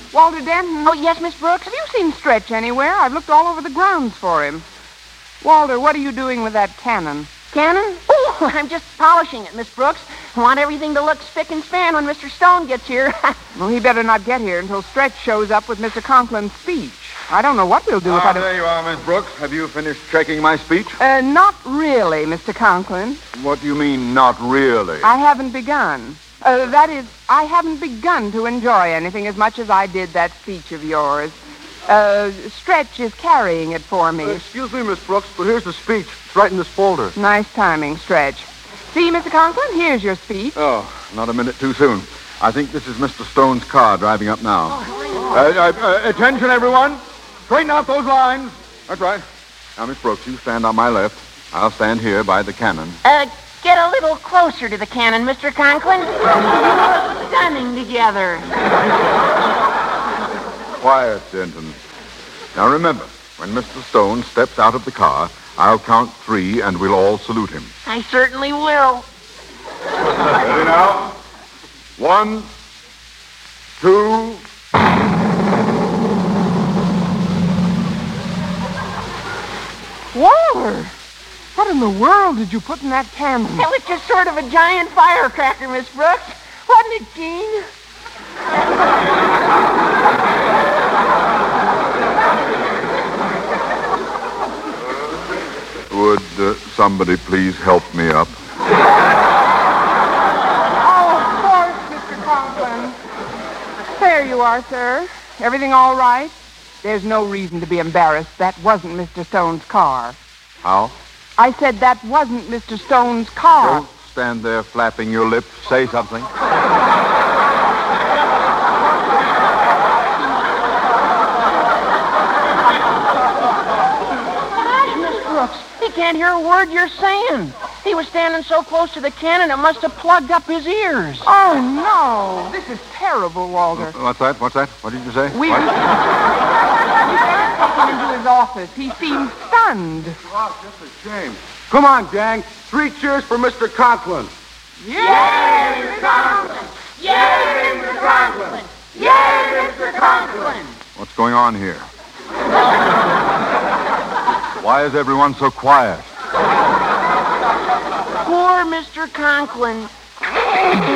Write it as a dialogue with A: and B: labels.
A: Walter Denton?
B: Oh, yes, Miss Brooks?
A: Have you seen Stretch anywhere? I've looked all over the grounds for him. Walter, what are you doing with that cannon?
B: Cannon? Oh, I'm just polishing it, Miss Brooks. I want everything to look spick and span when Mr. Stone gets here.
A: Well, he better not get here until Stretch shows up with Mr. Conklin's speech. I don't know what we'll do if I don't...
C: There you are, Miss Brooks. Have you finished checking my speech?
A: Not really, Mr. Conklin.
C: What do you mean, not really?
A: I haven't begun. That is, I haven't begun to enjoy anything as much as I did that speech of yours. Stretch is carrying it for me.
C: Excuse me, Miss Brooks, but here's the speech. It's right in this folder.
A: Nice timing, Stretch. See, Mr. Conklin, here's your speech.
C: Oh, not a minute too soon. I think this is Mr. Stone's car driving up now. Attention, everyone. Straighten out those lines. That's right. Now, Miss Brooks, you stand on my left. I'll stand here by the cannon.
B: Get a little closer to the cannon, Mr. Conklin. You look stunning together.
C: Quiet, Denton. Now, remember, when Mr. Stone steps out of the car, I'll count 3, and we'll all salute him.
B: I certainly will.
C: Ready now? 1, 2...
A: Walter! What in the world did you put in that cannon?
B: It was just sort of a giant firecracker, Miss Brooks. Wasn't it keen?
C: Would somebody please help me up?
A: Oh, of course, Mr. Conklin. There you are, sir. Everything all right? There's no reason to be embarrassed. That wasn't Mr. Stone's car.
C: How?
A: I said that wasn't Mr. Stone's car.
C: Don't stand there flapping your lips. Say something.
B: Gosh, Miss Brooks, he can't hear a word you're saying. He was standing so close to the cannon, it must have plugged up his ears.
A: Oh, no. This is terrible, Walter.
C: What's that? What's that? What did you say?
A: We
C: What?
A: Take him into his office. He seems stunned.
C: Oh, just a shame. Come on, gang. 3 cheers for Mr. Conklin.
A: Yay, Mr. Conklin! Yay, Mr. Conklin! Yay, Mr. Conklin!
C: What's going on here? Why is everyone so quiet?
B: Poor Mr. Conklin.